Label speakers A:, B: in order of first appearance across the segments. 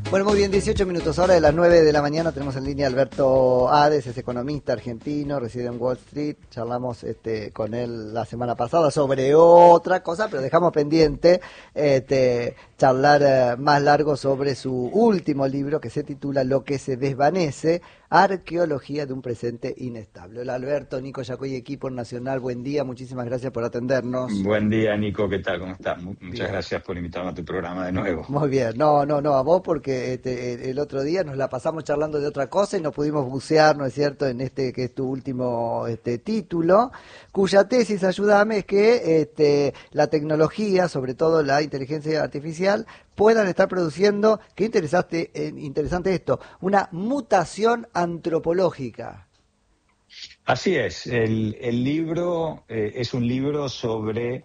A: Bueno, muy bien, 18 minutos, ahora de las 9 de la mañana tenemos en línea a Alberto Hades, es economista argentino, reside en Wall Street, charlamos con él la semana pasada sobre otra cosa, pero dejamos pendiente charlar más largo sobre su último libro que se titula Lo que se desvanece, arqueología de un presente inestable. Hola Alberto, Nico Yacoy, equipo nacional, buen día, muchísimas gracias por atendernos.
B: Buen día, Nico, ¿qué tal? ¿Cómo estás? Muchas
A: Bien.
B: Gracias por invitarme a tu programa de nuevo.
A: Muy bien, no, a vos porque el otro día nos la pasamos charlando de otra cosa y no pudimos bucear, ¿no es cierto?, en que es tu último título, cuya tesis, ayúdame, es que la tecnología, sobre todo la inteligencia artificial, puedan estar produciendo, qué interesante esto, una mutación antropológica.
B: Así es, el libro es un libro sobre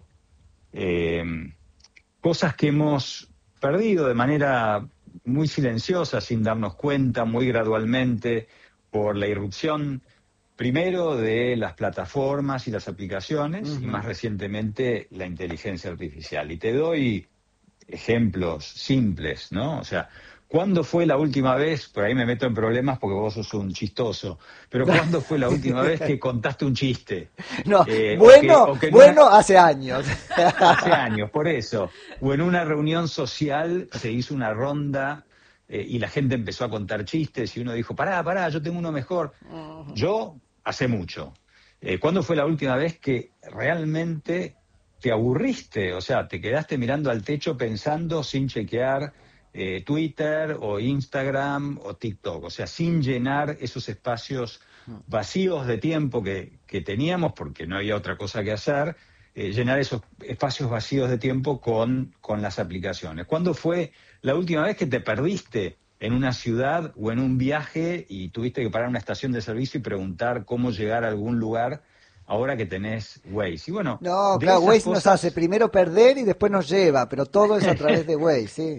B: cosas que hemos perdido de manera muy silenciosa, sin darnos cuenta, muy gradualmente, por la irrupción, primero de las plataformas y las aplicaciones, y más recientemente la inteligencia artificial. Y te doy ejemplos simples, ¿no? O sea, ¿cuándo fue la última vez, por ahí me meto en problemas porque vos sos un chistoso, pero ¿cuándo fue la última vez que contaste un chiste?
A: No, bueno, hace años.
B: Hace años, por eso. O en una reunión social se hizo una ronda y la gente empezó a contar chistes y uno dijo, pará, yo tengo uno mejor. Yo, hace mucho. ¿Cuándo fue la última vez que realmente te aburriste? O sea, te quedaste mirando al techo pensando sin chequear Twitter o Instagram o TikTok. O sea, sin llenar esos espacios vacíos de tiempo que teníamos porque no había otra cosa que hacer, llenar esos espacios vacíos de tiempo con las aplicaciones. ¿Cuándo fue la última vez que te perdiste en una ciudad o en un viaje y tuviste que parar a una estación de servicio y preguntar cómo llegar a algún lugar ahora que tenés Waze? Y bueno,
A: no, claro, Waze cosas nos hace primero perder y después nos lleva, pero todo es a través de Waze, sí.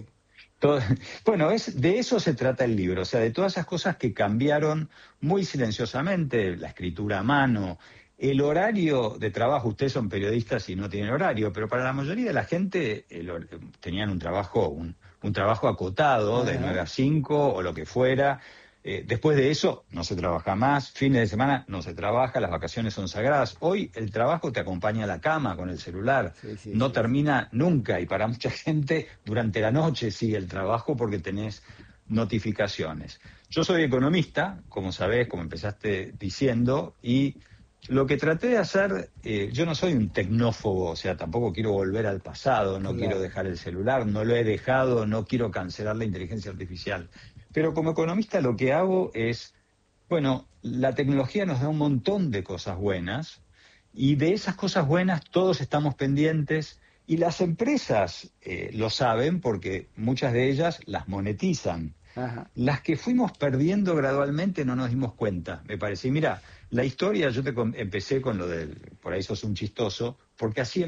B: Bueno, de eso se trata el libro, o sea, de todas esas cosas que cambiaron muy silenciosamente, la escritura a mano, el horario de trabajo. Ustedes son periodistas y no tienen horario, pero para la mayoría de la gente tenían un trabajo acotado, de 9 a 5 o lo que fuera. Después de eso no se trabaja más, fines de semana no se trabaja, las vacaciones son sagradas. Hoy el trabajo te acompaña a la cama con el celular, no termina nunca, y para mucha gente durante la noche sigue el trabajo porque tenés notificaciones. Yo soy economista, como sabés, como empezaste diciendo, y lo que traté de hacer, yo no soy un tecnófobo, o sea, tampoco quiero volver al pasado, no quiero dejar el celular, no lo he dejado, no quiero cancelar la inteligencia artificial. Pero como economista lo que hago es, bueno, la tecnología nos da un montón de cosas buenas y de esas cosas buenas todos estamos pendientes y las empresas lo saben porque muchas de ellas las monetizan. Ajá. Las que fuimos perdiendo gradualmente no nos dimos cuenta, me parece. Y mira, la historia, empecé con lo del, por ahí sos un chistoso, porque así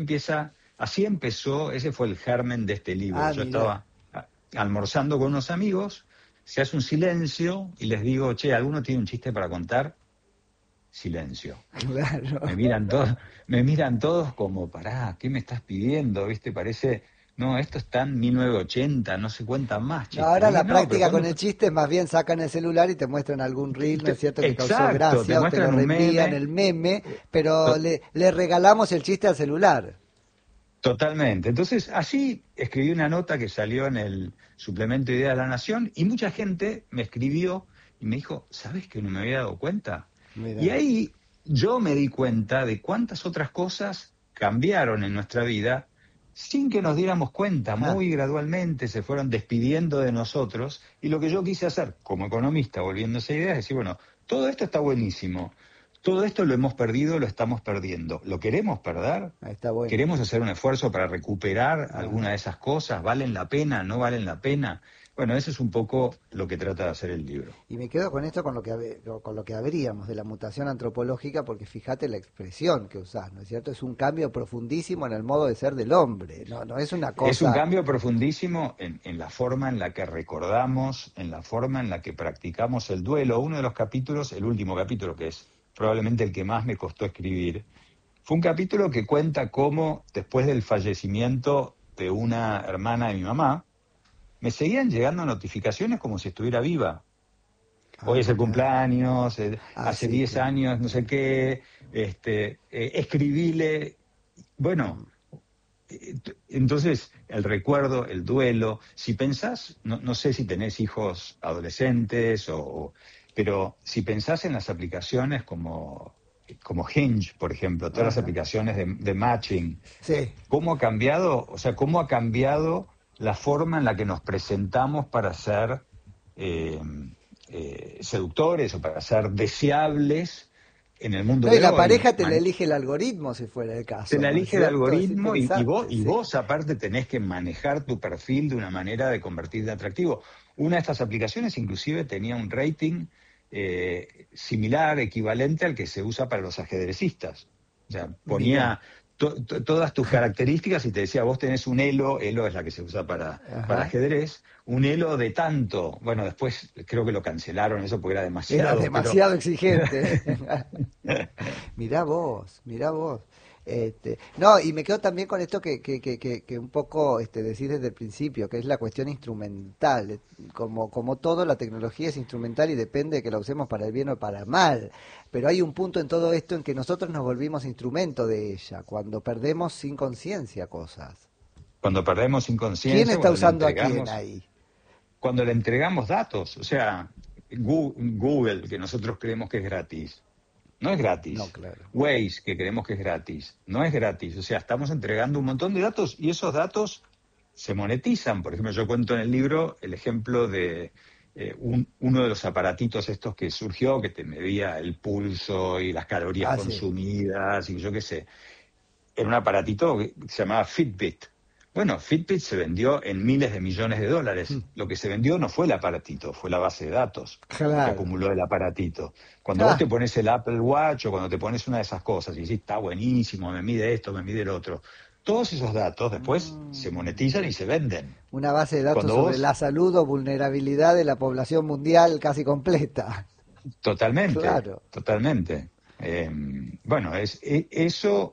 B: empezó, ese fue el germen de este libro. Yo estaba almorzando con unos amigos, se hace un silencio y les digo, che, ¿alguno tiene un chiste para contar? Silencio. Claro. Me miran todos como, pará, ¿qué me estás pidiendo? ¿Viste? Parece, no, esto está en 1980, no se cuentan más chistes.
A: No, ahora la práctica con el chiste es más bien sacan el celular y te muestran algún reel, ¿no es cierto?, que causó gracia, o te lo reenvían el meme, pero le regalamos el chiste al celular.
B: Totalmente. Entonces, así escribí una nota que salió en el suplemento Idea de la Nación y mucha gente me escribió y me dijo, ¿sabes que no me había dado cuenta? Mirá. Y ahí yo me di cuenta de cuántas otras cosas cambiaron en nuestra vida sin que nos diéramos cuenta. Muy gradualmente se fueron despidiendo de nosotros y lo que yo quise hacer como economista, volviendo a esa idea, es decir, bueno, todo esto está buenísimo. Todo esto lo hemos perdido, lo estamos perdiendo. ¿Lo queremos perder?
A: Está bueno.
B: ¿Queremos hacer un esfuerzo para recuperar alguna de esas cosas? ¿Valen la pena? ¿No valen la pena? Bueno, eso es un poco lo que trata de hacer el libro.
A: Y me quedo con esto, con lo que habríamos de la mutación antropológica, porque fíjate la expresión que usás, ¿no es cierto? Es un cambio profundísimo en el modo de ser del hombre, no es una cosa...
B: Es un cambio profundísimo en la forma en la que recordamos, en la forma en la que practicamos el duelo. Uno de los capítulos, el último capítulo, que es probablemente el que más me costó escribir, fue un capítulo que cuenta cómo, después del fallecimiento de una hermana de mi mamá, me seguían llegando notificaciones como si estuviera viva. Hoy es el cumpleaños, hace 10 años, no sé qué, escribile. Bueno, entonces el recuerdo, el duelo, si pensás, no sé si tenés hijos adolescentes, pero si pensás en las aplicaciones como Hinge, por ejemplo, todas las aplicaciones de matching,
A: sí.
B: ¿Cómo ha cambiado? O sea, ¿cómo ha cambiado la forma en la que nos presentamos para ser seductores o para ser deseables en el mundo
A: No, y
B: de
A: la
B: hoy?
A: pareja te la elige el algoritmo, si fuera el caso.
B: Te la
A: ¿no es
B: elige el
A: cierto? Es
B: algoritmo y
A: interesante,
B: vos aparte tenés que manejar tu perfil de una manera de convertirte en atractivo. Una de estas aplicaciones inclusive tenía un rating similar, equivalente al que se usa para los ajedrecistas. O sea, ponía todas tus características y te decía, vos tenés un elo es la que se usa para ajedrez, un elo de tanto. Bueno, después creo que lo cancelaron eso porque era demasiado.
A: Era demasiado exigente. Mirá vos. No, y me quedo también con esto que un poco decís desde el principio, que es la cuestión instrumental. Como todo, la tecnología es instrumental y depende de que la usemos para el bien o para el mal. Pero hay un punto en todo esto en que nosotros nos volvimos instrumento de ella, cuando perdemos sin conciencia cosas.
B: Cuando perdemos sin conciencia.
A: ¿Quién está usando a quién ahí?
B: Cuando le entregamos datos, o sea, Google, que nosotros creemos que es gratis, no es gratis.
A: No, claro.
B: Waze, que creemos que es gratis, no es gratis. O sea, estamos entregando un montón de datos y esos datos se monetizan. Por ejemplo, yo cuento en el libro el ejemplo de uno de los aparatitos estos que surgió, que te medía el pulso y las calorías consumidas y yo qué sé. Era un aparatito que se llamaba Fitbit. Bueno, Fitbit se vendió en miles de millones de dólares. Lo que se vendió no fue el aparatito, fue la base de datos que acumuló el aparatito. Cuando vos te pones el Apple Watch o cuando te pones una de esas cosas y decís, está buenísimo, me mide esto, me mide el otro, todos esos datos después se monetizan y se venden.
A: Una base de datos sobre la salud o vulnerabilidad de la población mundial casi completa.
B: Totalmente,
A: claro.
B: Totalmente. Bueno, eso...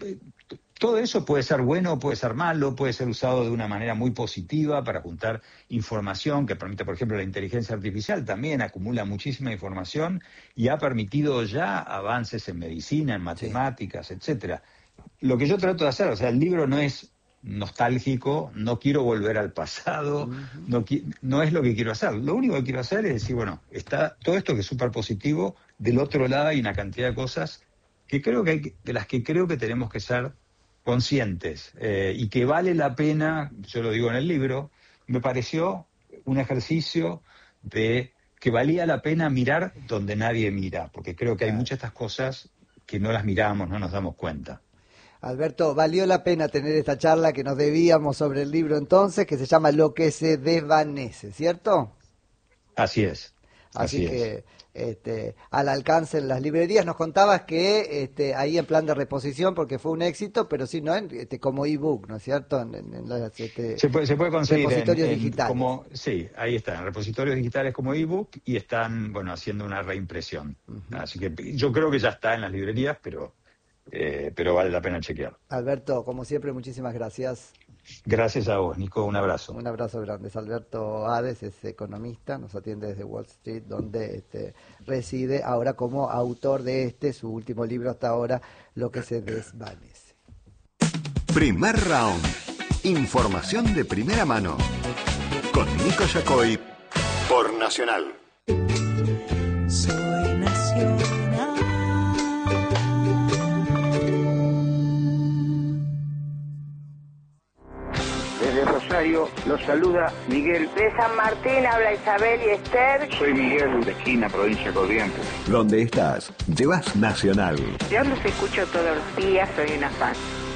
B: Todo eso puede ser bueno, puede ser malo, puede ser usado de una manera muy positiva para juntar información que permite, por ejemplo, la inteligencia artificial también acumula muchísima información y ha permitido ya avances en medicina, en matemáticas, etcétera. Lo que yo trato de hacer, o sea, el libro no es nostálgico, no quiero volver al pasado, no es lo que quiero hacer. Lo único que quiero hacer es decir, bueno, está todo esto que es súper positivo, del otro lado hay una cantidad de cosas que creo que de las que creo que tenemos que ser conscientes y que vale la pena, yo lo digo en el libro, me pareció un ejercicio de que valía la pena mirar donde nadie mira, porque creo que hay muchas de estas cosas que no las miramos, no nos damos cuenta.
A: Alberto, valió la pena tener esta charla que nos debíamos sobre el libro entonces, que se llama Lo que se desvanece, ¿cierto?
B: Así es.
A: Así que al alcance en las librerías. Nos contabas que ahí en plan de reposición, porque fue un éxito, pero sí, ¿no? Como ebook, ¿no es cierto? En las,
B: se puede conseguir
A: repositorios digitales.
B: Sí, ahí están, en repositorios digitales como ebook y están, bueno, haciendo una reimpresión. Así que yo creo que ya está en las librerías, pero vale la pena chequear.
A: Alberto, como siempre, muchísimas gracias.
B: Gracias a vos, Nico, un abrazo.
A: Un abrazo grande. Es Alberto Hades, es economista, nos atiende desde Wall Street, donde reside ahora como autor de su último libro hasta ahora, Lo que se desvanece.
C: Primer round. Información de primera mano. Con Nico Yacoy por Nacional.
D: Soy Nacional.
E: Desde Rosario los saluda Miguel.
F: De San Martín habla Isabel y Esther.
E: Soy Miguel de Esquina, provincia de Corrientes.
C: Donde estás, llevas Nacional.
F: Yo los escucho todos los días, soy una fan.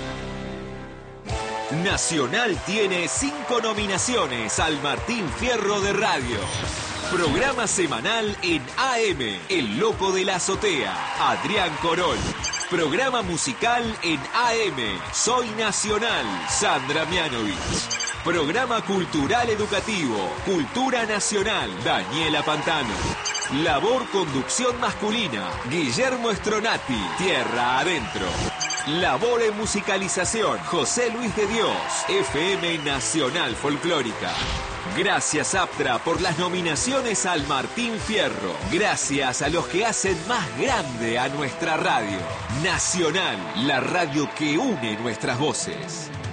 G: Nacional tiene 5 nominaciones al Martín Fierro de Radio. Programa semanal en AM, El Loco de la Azotea, Adrián Corol. Programa musical en AM, Soy Nacional, Sandra Mianovich. Programa cultural educativo, Cultura Nacional, Daniela Pantano. Labor conducción masculina, Guillermo Stronati, Tierra Adentro. Labor en musicalización, José Luis de Dios, FM Nacional Folclórica. Gracias Aptra por las nominaciones al Martín Fierro. Gracias a los que hacen más grande a nuestra radio. Nacional, la radio que une nuestras voces.